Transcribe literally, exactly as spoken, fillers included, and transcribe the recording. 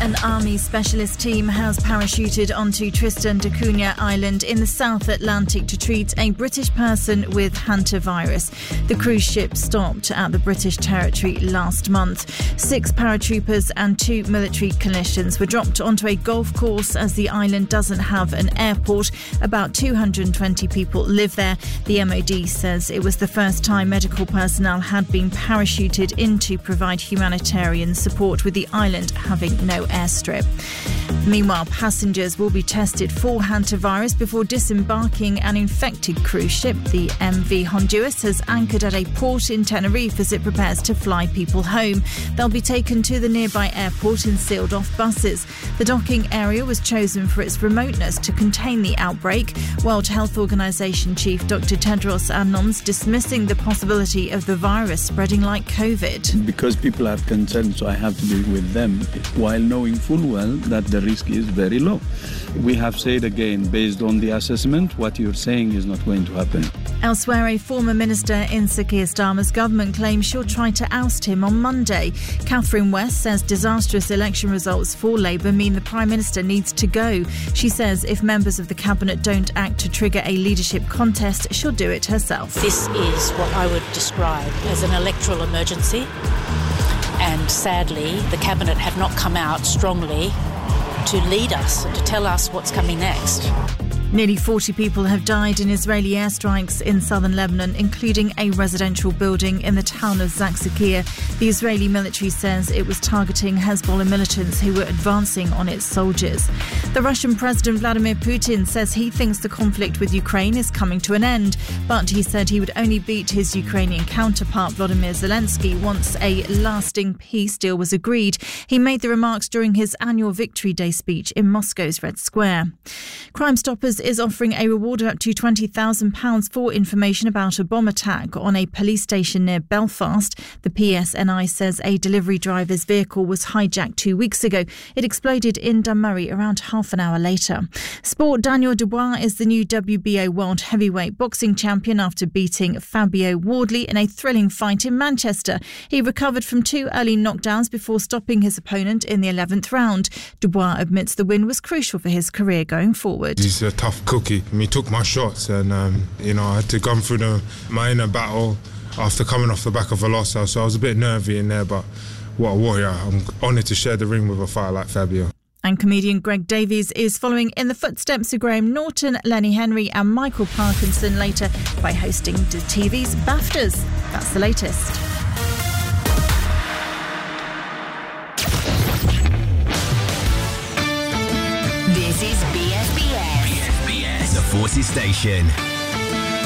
An army specialist team has parachuted onto Tristan da Cunha Island in the South Atlantic to treat a British person with hantavirus. The cruise ship stopped at the British territory last month. Six paratroopers and two military clinicians were dropped onto a golf course as the island doesn't have an airport. About two hundred twenty people live there. The M O D says it was the first time medical personnel had been parachuted in to provide humanitarian support, with the island having no airstrip. Meanwhile, passengers will be tested for hantavirus before disembarking an infected cruise ship. The M V Honduras has anchored at a port in Tenerife as it prepares to fly people home. They'll be taken to the nearby airport in sealed-off buses. The docking area was chosen for its remoteness to contain the outbreak. World Health Organization Chief Doctor Tedros Adhanom's dismissing the possibility of the virus spreading like COVID. Because people are concerned, so I have to be with them, while knowing full well that the risk is very low. We have said again, based on the assessment, what you're saying is not going to happen. Elsewhere, a former minister in Sir Keir Starmer's government claims she'll try to oust him on Monday. Catherine West says disastrous election results for Labour mean the Prime Minister needs to go. She says if members of the Cabinet don't act to trigger a leadership contest, she'll do it herself. This is what I would describe as an electoral emergency. And sadly, the Cabinet have not come out strongly to lead us and to tell us what's coming next. Nearly forty people have died in Israeli airstrikes in southern Lebanon, including a residential building in the town of Zakzakia. The Israeli military says it was targeting Hezbollah militants who were advancing on its soldiers. The Russian President Vladimir Putin says he thinks the conflict with Ukraine is coming to an end, but he said he would only beat his Ukrainian counterpart Volodymyr Zelensky once a lasting peace deal was agreed. He made the remarks during his annual Victory Day speech in Moscow's Red Square. Crime Stoppers is offering a reward of up to twenty thousand pounds for information about a bomb attack on a police station near Belfast. The P S N I says a delivery driver's vehicle was hijacked two weeks ago. It exploded in Dunmurry around half an hour later. Sport, Daniel Dubois is the new W B O World Heavyweight Boxing Champion after beating Fabio Wardley in a thrilling fight in Manchester. He recovered from two early knockdowns before stopping his opponent in the eleventh round. Dubois admits the win was crucial for his career going forward. He's a tough cookie. He took my shots and, um, you know, I had to come through the, my inner battle after coming off the back of a loss. So I was a bit nervy in there, but what a warrior. I'm honoured to share the ring with a fighter like Fabio. And comedian Greg Davies is following in the footsteps of Graham Norton, Lenny Henry and Michael Parkinson later by hosting the T V's BAFTAs. That's the latest. This is B S B S. B S B S, the Forces Station.